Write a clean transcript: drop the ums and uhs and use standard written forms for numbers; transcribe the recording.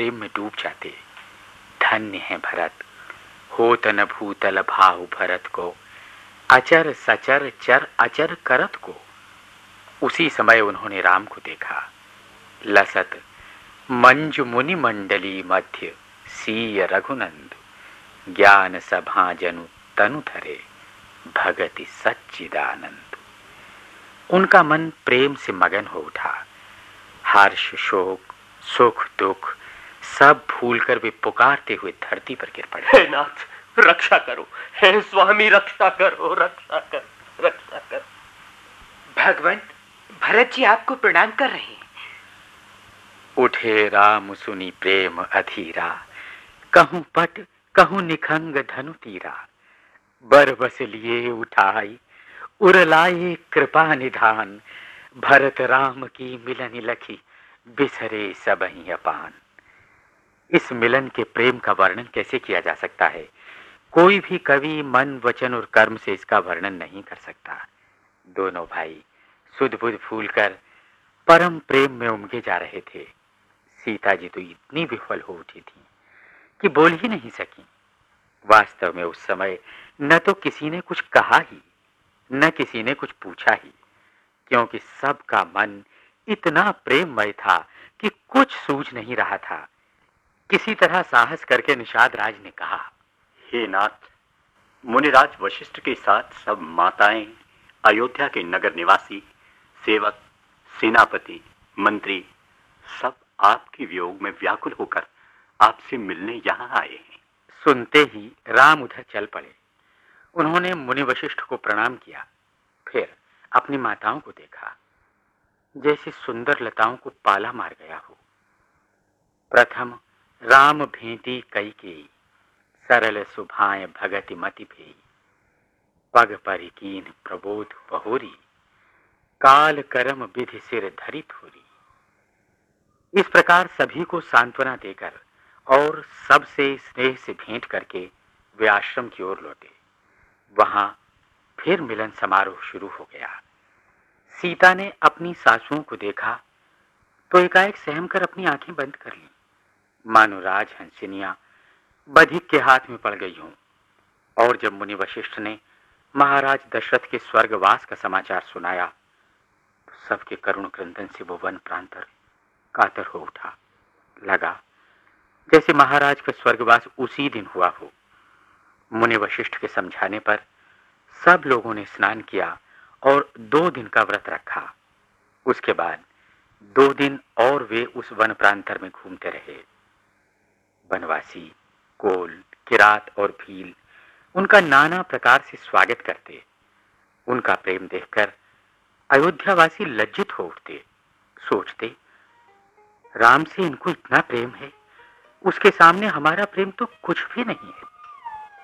प्रेम में डूब जाते। धन्य है भरत, होत न भूतल भाहु भरत को, अचर सचर चर अचर करत को। उसी समय उन्होंने राम को देखा। लसत मंजु मुनि मंडली मध्य, सीय रघुनंद, ज्ञान सभा जनु तनु धरे, भगति सच्चिदानंद। उनका मन प्रेम से मगन हो उठा। हर्ष शोक सुख दुख सब भूलकर वे पुकारते हुए धरती पर गिर पड़े। हे नाथ, रक्षा करो, हे स्वामी रक्षा करो, रक्षा करो, रक्षा करो। भगवान, भरत जी आपको प्रणाम कर रहे हैं। उठे राम सुनी प्रेम अधीरा, कहूं पट कहूं निखंग धनु तीरा। बर बस लिए उठाई उरलाए कृपा निधान, भरत राम की मिलन लखी, बिसरे सबहि अपान। इस मिलन के प्रेम का वर्णन कैसे किया जा सकता है? कोई भी कवि मन वचन और कर्म से इसका वर्णन नहीं कर सकता। दोनों भाई सुध बुध भूलकर परम प्रेम में उमगे जा रहे थे। सीता जी तो इतनी विफल हो उठी थी कि बोल ही नहीं सकी। वास्तव में उस समय न तो किसी ने कुछ कहा ही, न किसी ने कुछ पूछा ही, क्योंकि सबका मन इतना प्रेममय था कि कुछ सूझ नहीं रहा था। किसी तरह साहस करके निषाद राज ने कहा, हे नाथ, मुनिराज वशिष्ठ के साथ सब माताएं, अयोध्या के नगर निवासी, सेवक, सेनापति, मंत्री सब आपके वियोग में व्याकुल होकर आपसे मिलने यहाँ आए हैं। सुनते ही राम उधर चल पड़े। उन्होंने मुनि वशिष्ठ को प्रणाम किया, फिर अपनी माताओं को देखा जैसे सुंदर लताओं को पाला मार गया हो। प्रथम राम भेंटी कैकेयी, सरल सुभाए भगति मति भेई, पग परिकीन प्रबोध बहोरी, काल करम विधि सिर धरी थोरी। इस प्रकार सभी को सांत्वना देकर और सबसे स्नेह से भेंट करके वे आश्रम की ओर लौटे। वहां फिर मिलन समारोह शुरू हो गया। सीता ने अपनी सासुओं को देखा तो एकाएक सहम कर अपनी आंखें बंद कर लीं, मानो राजहंसिनियां बधिक के हाथ में पड़ गई हों। और जब मुनि वशिष्ठ ने महाराज दशरथ के स्वर्गवास का समाचार सुनाया तो सबके करुण क्रंदन से वो वन प्रांतर कातर हो उठा। लगा जैसे महाराज का स्वर्गवास उसी दिन हुआ हो। मुनि वशिष्ठ के समझाने पर सब लोगों ने स्नान किया और 2 दिन का व्रत रखा। उसके बाद 2 दिन और वे उस वन प्रांतर में घूमते रहे। वनवासी, कोल, किरात और भील उनका नाना प्रकार से स्वागत करते। उनका प्रेम देखकर अयोध्यावासी लज्जित हो उठते। सोचते, राम से इनको इतना प्रेम है, उसके सामने हमारा प्रेम तो कुछ भी नहीं है।